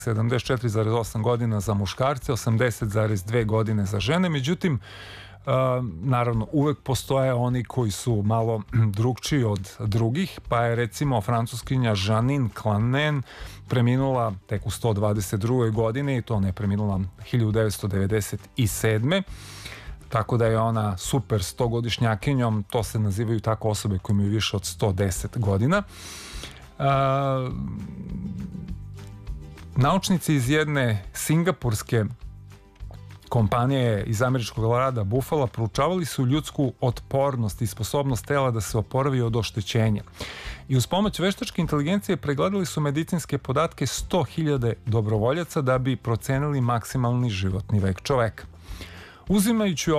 74,8 godina za muškarce, 80,2 godine za žene. Međutim, naravno, uvek postoje oni koji su malo drugčiji od drugih, pa je recimo francuskinja Janine Clamen preminula tek u 122. godine i to ne preminula 1997. Tako da je ona super 100-godišnjakinjom, to se nazivaju tako osobe koje imaju više od 110 godina. Naučnici iz jedne singapurske kompanije iz američkog grada Buffalo proučavali su ljudsku otpornost i sposobnost tela da se oporavi od oštećenja. I uz pomoć veštačke inteligencije pregledali su medicinske podatke 100.000 dobrovoljaca da bi procenili maksimalni životni vek čoveka. Uzimajući u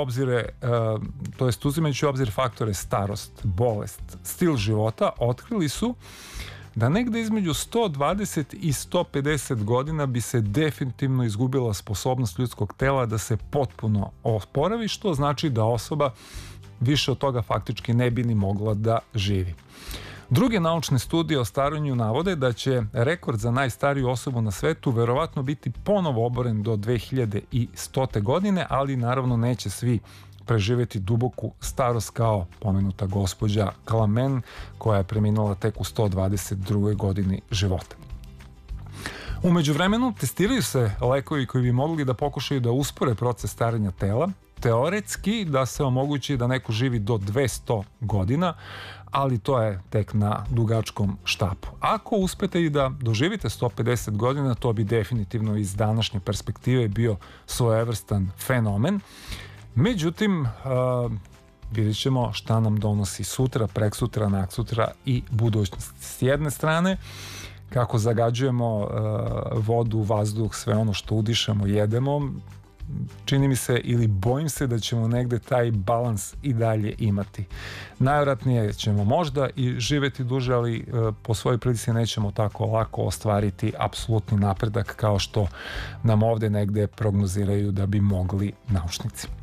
obzir faktore starost, bolest, stil života, otkrili su da negde između 120 i 150 godina bi se definitivno izgubila sposobnost ljudskog tela da se potpuno oporavi, što znači da osoba više od toga faktički ne bi ni mogla da živi. Druge naučne studije o starenju navode da će rekord za najstariju osobu na svetu verovatno biti ponovo oboren do 2100. godine, ali naravno neće svi preživjeti duboku starost kao pomenuta gospođa Clamen, koja je preminula tek u 122. godini života. U međuvremenu testiraju se lekovi koji bi mogli da pokušaju da uspore proces starenja tela, teoretski da se omogući da neko živi do 200 godina, ali to je tek na dugačkom štapu. Ako uspete i da doživite 150 godina, to bi definitivno iz današnje perspektive bio svojevrstan fenomen. Međutim, vidjet ćemo šta nam donosi sutra, preksutra, naksutra i budućnost. S jedne strane, kako zagađujemo vodu, vazduh, sve ono što udišemo, jedemo, čini mi se ili bojim se da ćemo negde taj balans i dalje imati. Najvjerojatnije ćemo možda i živeti duže, ali po svojoj prilici nećemo tako lako ostvariti apsolutni napredak kao što nam ovde negde prognoziraju da bi mogli naučnici.